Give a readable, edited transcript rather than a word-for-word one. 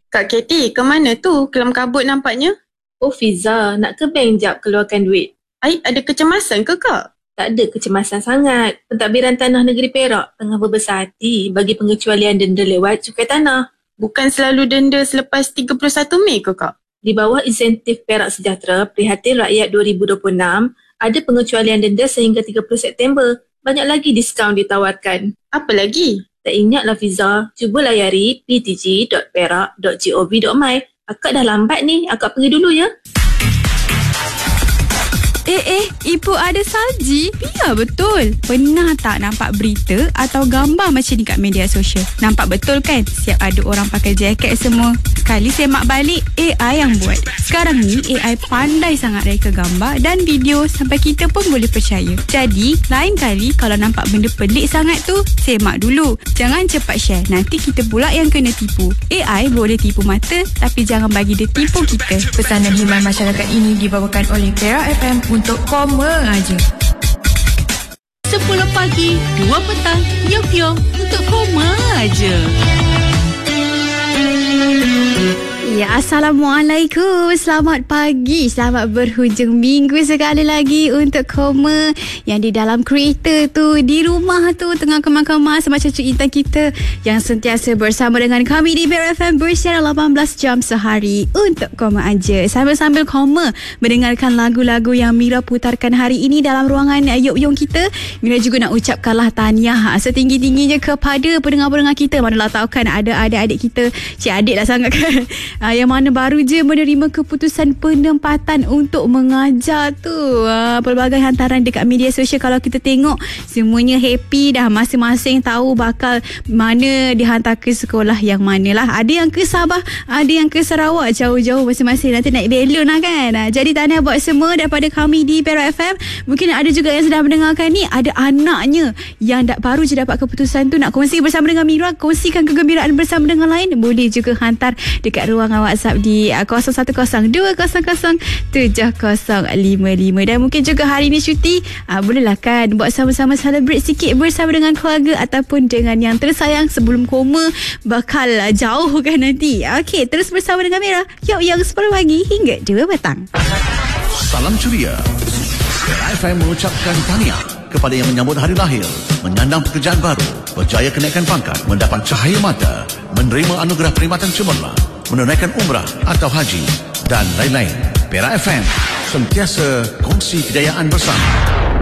Kak Katie, ke mana tu? Kelam kabut nampaknya. Oh Fiza, nak ke bank jap keluarkan duit? Ada kecemasan ke Kak? Tak ada kecemasan sangat. Pentadbiran Tanah Negeri Perak tengah berbesar hati bagi pengecualian denda lewat cukai tanah. Bukan selalu denda selepas 31 Mei ke Kak? Di bawah insentif Perak Sejahtera Prihatin Rakyat 2026, ada pengecualian denda sehingga 30 September. Banyak lagi diskaun ditawarkan. Apa lagi? Tak ingatlah Fiza, cuba layari ptg.perak.gov.my. Akak dah lambat ni, akak pergi dulu ya. Ibu ada salji? Biar betul. Pernah tak nampak berita atau gambar macam ni kat media sosial? Nampak betul kan? Siap ada orang pakai jaket semua. Sekali semak balik, AI yang buat. Sekarang ni AI pandai sangat reka gambar dan video sampai kita pun boleh percaya. Jadi, lain kali kalau nampak benda pelik sangat tu, semak dulu. Jangan cepat share. Nanti kita pula yang kena tipu. AI boleh tipu mata, tapi jangan bagi dia tipu kita. Pesanan himan masyarakat ini dibawakan oleh Perak FM untuk koma aja. 10 pagi, 2 petang, Yok-Yok untuk koma aja. Ya, Assalamualaikum. Selamat pagi. Selamat berhujung minggu sekali lagi untuk koma yang di dalam kereta tu, di rumah tu, tengah kemas-kemas macam cucu intan kita yang sentiasa bersama dengan kami di Perak FM bersiaran 18 jam sehari untuk koma aja. Sambil-sambil koma mendengarkan lagu-lagu yang Mira putarkan hari ini dalam ruangan Yok-Yok kita. Mira juga nak ucapkanlah tahniah setinggi-tingginya kepada pendengar-pendengar kita. Manalah tahu kan ada adik-adik kita, cik adik lah sangat kan, yang mana baru je menerima keputusan penempatan untuk mengajar tu. Pelbagai hantaran dekat media sosial, kalau kita tengok semuanya happy dah, masing-masing tahu bakal mana dihantar ke sekolah yang mana lah. Ada yang ke Sabah, ada yang ke Sarawak, jauh-jauh masing-masing, nanti naik balon lah kan. Jadi tahniah buat semua daripada kami di Perak FM. Mungkin ada juga yang sedang mendengarkan ni, ada anaknya yang baru je dapat keputusan tu, nak kongsi bersama dengan Mira, kongsikan kegembiraan bersama dengan lain. Boleh juga hantar dekat ruangan WhatsApp di 0112007055. Dan mungkin juga hari ni cuti, bolehlah kan buat sama-sama celebrate sikit bersama dengan keluarga ataupun dengan yang tersayang sebelum koma bakal jauh kan nanti. Okey, terus bersama dengan Mira, Yok yang 10 pagi hingga 2 petang. Salam ceria. Perak FM mengucapkan tahniah kepada yang menyambut hari lahir, menyandang pekerjaan baru, berjaya kenaikan pangkat, mendapat cahaya mata, menerima anugerah perkhidmatan cemerlang, menunaikan umrah atau haji dan lain-lain. Perak FM sentiasa kongsi kejayaan bersama.